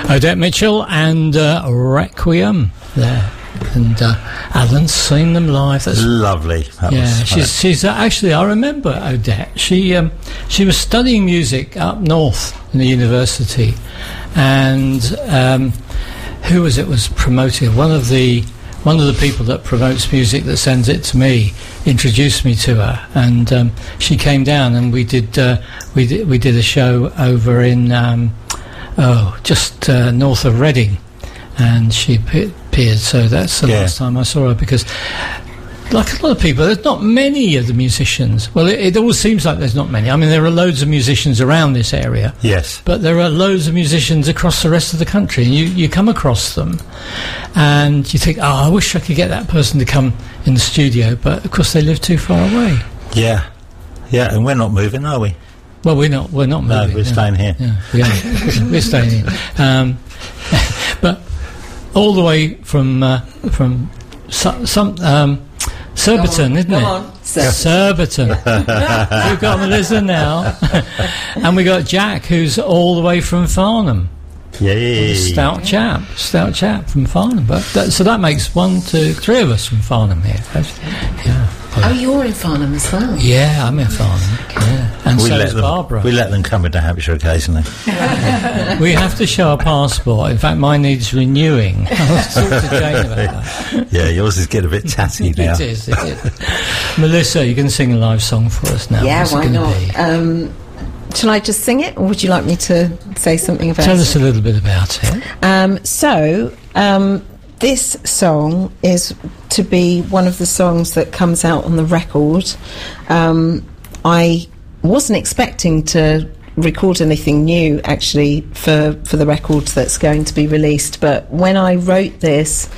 Odette Mitchell and Requiem there. And Alan's seen them live. That's lovely. She's actually, I remember Odette. She was studying music up north in the university, and who was promoting? One of the people that promotes music, that sends it to me, introduced me to her, and she came down, and we did a show over in just north of Reading, and she appeared. So that's the last time I saw her, because, like a lot of people, there's not many of the musicians. Well, it always seems like there's not many. I mean, there are loads of musicians around this area. Yes. But there are loads of musicians across the rest of the country, and you come across them, and you think, I wish I could get that person to come in the studio, but of course they live too far away. Yeah, and we're not moving, are we? Well, we're not moving. No, we're staying here. Yeah, we're staying here. But all the way from Surbiton, isn't it? Surbiton. We've got Melissa now, and we got Jack, who's all the way from Farnham. Yay! Stout chap from Farnham. But so that makes 1, 2, 3 of us from Farnham here. Yeah. Oh, you're in Farnham as well? Yeah, I'm in Farnham. Yeah. And so is Barbara. We let them come into Hampshire occasionally. We have to show a passport. In fact, mine needs renewing. I'll talk to Jane about that. Yeah, yours is getting a bit tatty now. It is. Melissa, you can sing a live song for us now. Yeah, why not? Shall I just sing it, or would you like me to say something about it? Tell us a little bit about it. This song is to be one of the songs that comes out on the record. I wasn't expecting to record anything new, actually, for the record that's going to be released, but when I wrote this,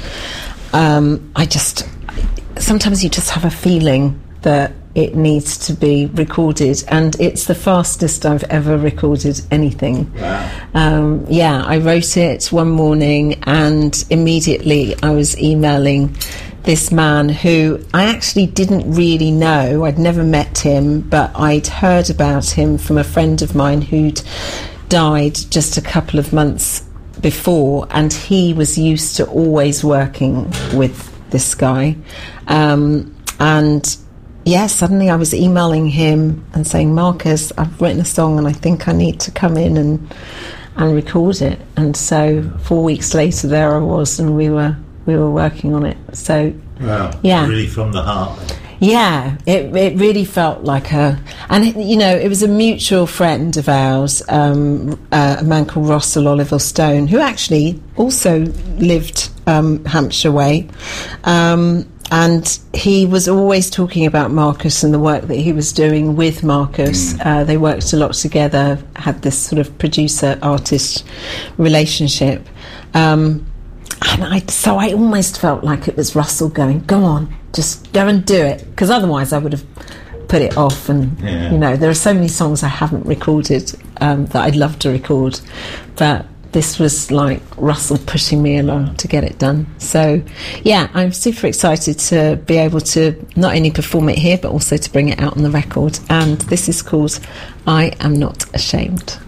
sometimes you just have a feeling that it needs to be recorded, and it's the fastest I've ever recorded anything. Wow. I wrote it one morning, and immediately I was emailing this man who I actually didn't really know. I'd never met him, but I'd heard about him from a friend of mine who'd died just a couple of months before, and he was used to always working with this guy. Suddenly I was emailing him and saying, Marcus, I've written a song and I think I need to come in and record it. And so 4 weeks later, there I was, and we were working on it. So really from the heart. Yeah, it really felt like it was a mutual friend of ours, a man called Russell Oliver Stone, who actually also lived Hampshire way. And he was always talking about Marcus and the work that he was doing with Marcus. They worked a lot together, had this sort of producer-artist relationship. And I almost felt like it was Russell going, go on, just go and do it. Because otherwise I would have put it off. And, there are so many songs I haven't recorded that I'd love to record. But this was like Russell pushing me along to get it done. So, I'm super excited to be able to not only perform it here, but also to bring it out on the record. And this is called I Am Not Ashamed.